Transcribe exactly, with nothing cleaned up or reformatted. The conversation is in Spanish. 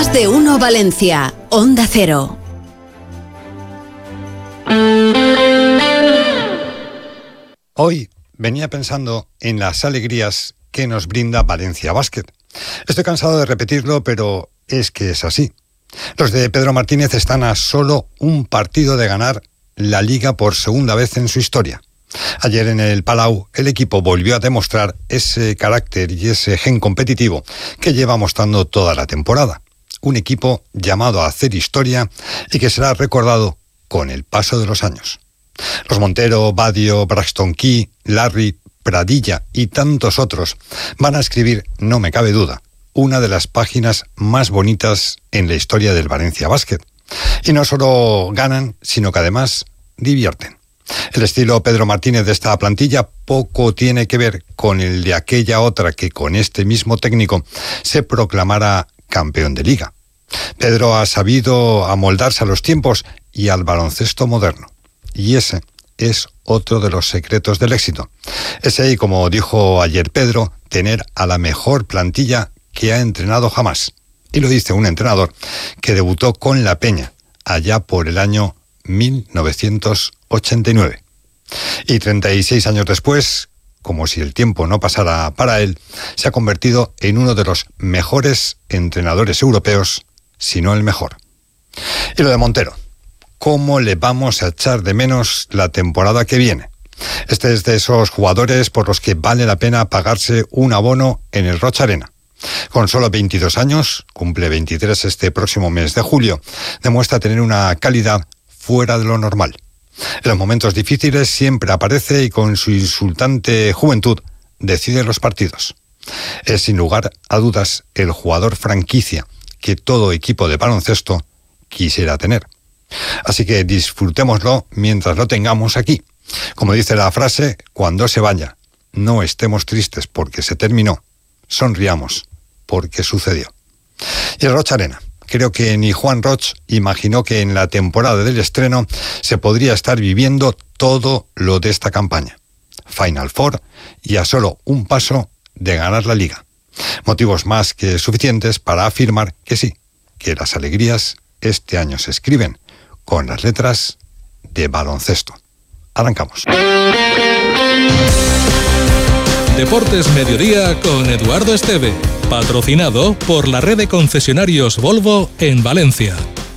Más de uno Valencia, Onda Cero. Hoy venía pensando en las alegrías que nos brinda Valencia Basket. Estoy cansado de repetirlo, pero es que es así. Los de Pedro Martínez están a solo un partido de ganar la Liga por segunda vez en su historia. Ayer en el Palau, el equipo volvió a demostrar ese carácter y ese gen competitivo que lleva mostrando toda la temporada. Un equipo llamado a hacer historia y que será recordado con el paso de los años. Los Montero, Badio, Braxton Key, Larry, Pradilla y tantos otros van a escribir, no me cabe duda, una de las páginas más bonitas en la historia del Valencia Basket. Y no solo ganan, sino que además divierten. El estilo Pedro Martínez de esta plantilla poco tiene que ver con el de aquella otra que con este mismo técnico se proclamara campeón de liga. Pedro ha sabido amoldarse a los tiempos y al baloncesto moderno. Y ese es otro de los secretos del éxito. Ese, y como dijo ayer Pedro, tener a la mejor plantilla que ha entrenado jamás. Y lo dice un entrenador que debutó con La Peña allá por el año mil novecientos ochenta y nueve. Y treinta y seis años después, como si el tiempo no pasara para él, se ha convertido en uno de los mejores entrenadores europeos, si no el mejor. Y lo de Montero. ¿Cómo le vamos a echar de menos la temporada que viene? Este es de esos jugadores por los que vale la pena pagarse un abono en el Roig Arena. Con solo veintidós años, cumple veintitrés este próximo mes de julio, demuestra tener una calidad fuera de lo normal. En los momentos difíciles siempre aparece y con su insultante juventud decide los partidos. Es sin lugar a dudas el jugador franquicia que todo equipo de baloncesto quisiera tener. Así que disfrutémoslo mientras lo tengamos aquí. Como dice la frase, cuando se vaya, no estemos tristes porque se terminó, sonriamos porque sucedió. Y el Roig Arena. Creo que ni Juan Roig imaginó que en la temporada del estreno se podría estar viviendo todo lo de esta campaña. Final Four y a solo un paso de ganar la Liga. Motivos más que suficientes para afirmar que sí, que las alegrías este año se escriben con las letras de baloncesto. Arrancamos. Deportes Mediodía con Eduardo Esteve, patrocinado por la red de concesionarios Volvo en Valencia.